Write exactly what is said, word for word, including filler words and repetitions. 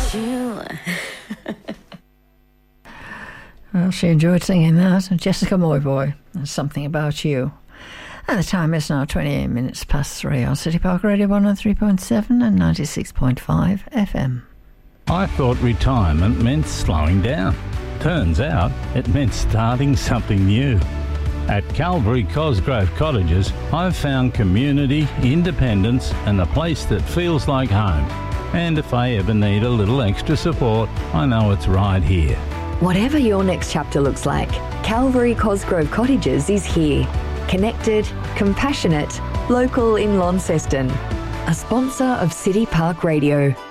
you. Well, she enjoyed singing that. Jessica Moyboy, and Something About You. And the time is now twenty-eight minutes past three on City Park Radio one oh three point seven and ninety-six point five F M. I thought retirement meant slowing down. Turns out it meant starting something new. At Calvary Cosgrove Cottages, I've found community, independence and a place that feels like home. And if I ever need a little extra support, I know it's right here. Whatever your next chapter looks like, Calvary Cosgrove Cottages is here. Connected, compassionate, local in Launceston. A sponsor of City Park Radio.